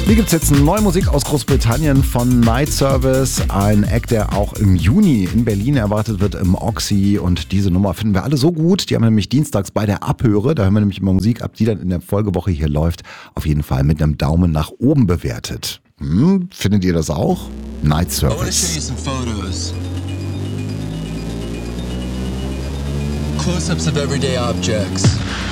Hier gibt es jetzt neue Musik aus Großbritannien von Night Service, ein Act, der auch im Juni in Berlin erwartet wird im Oxy, und diese Nummer finden wir alle so gut, die haben wir nämlich dienstags bei der Abhöre, da hören wir nämlich immer Musik ab, die dann in der Folgewoche hier läuft, auf jeden Fall mit einem Daumen nach oben bewertet. Findet ihr das auch? Night Service. I want to show you some photos. Close-ups of everyday objects.